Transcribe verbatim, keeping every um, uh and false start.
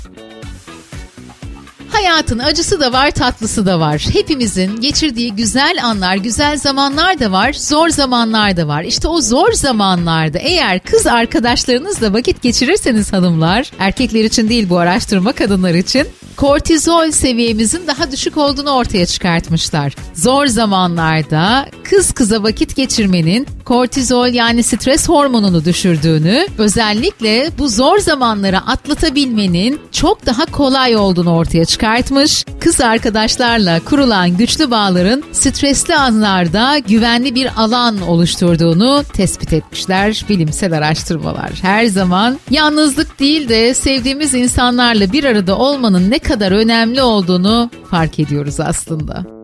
Hayatın acısı da var, tatlısı da var. Hepimizin geçirdiği güzel anlar, güzel zamanlar da var, zor zamanlar da var. İşte o zor zamanlarda eğer kız arkadaşlarınızla vakit geçirirseniz hanımlar, erkekler için değil bu araştırma, kadınlar için, kortizol seviyemizin daha düşük olduğunu ortaya çıkartmışlar. Zor zamanlarda kız kıza vakit geçirmenin kortizol yani stres hormonunu düşürdüğünü, özellikle bu zor zamanları atlatabilmenin çok daha kolay olduğunu ortaya çıkartmış. Kız arkadaşlarla kurulan güçlü bağların stresli anlarda güvenli bir alan oluşturduğunu tespit etmişler bilimsel araştırmalar. Her zaman yalnızlık değil de sevdiğimiz insanlarla bir arada olmanın ne kadar önemli olduğunu fark ediyoruz aslında.